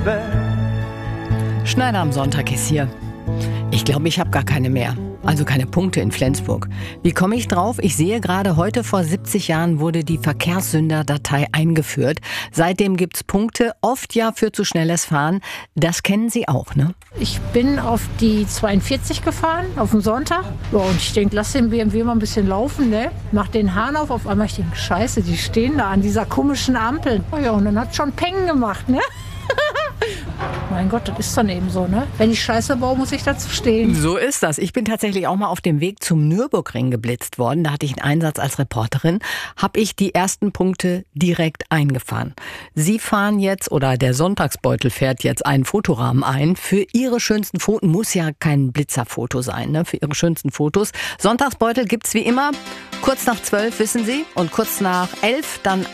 Schneider am Sonntag ist hier. Ich glaube, ich habe gar keine mehr. Also keine Punkte in Flensburg. Wie komme ich drauf? Ich sehe gerade, heute vor 70 Jahren wurde die Verkehrssünder-Datei eingeführt. Seitdem gibt's Punkte, oft ja für zu schnelles Fahren. Das kennen Sie auch, ne? Ich bin auf die 42 gefahren, auf dem Sonntag. Ja, und ich denke, lass den BMW mal ein bisschen laufen, ne? Mach den Hahn auf einmal, ich denke, scheiße, die stehen da an dieser komischen Ampel. Oh ja, und dann hat schon Peng gemacht, ne? Mein Gott, das ist dann eben so, ne? Wenn ich Scheiße baue, muss ich dazu stehen. So ist das. Ich bin tatsächlich auch mal auf dem Weg zum Nürburgring geblitzt worden. Da hatte ich einen Einsatz als Reporterin. Habe ich die ersten Punkte direkt eingefahren. Sie fahren jetzt, oder der Sonntagsbeutel fährt jetzt einen Fotorahmen ein. Für Ihre schönsten Fotos, muss ja kein Blitzerfoto sein, ne? Für Ihre schönsten Fotos. Sonntagsbeutel gibt's wie immer kurz nach 12, wissen Sie, und kurz nach 11 dann